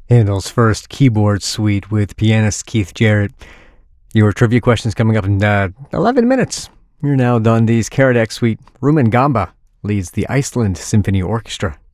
Handel's first keyboard suite with pianist Keith Jarrett. Your trivia questions coming up in 11 minutes. You're now Dundee's Karadec suite. Rumen Gamba leads the Iceland Symphony Orchestra.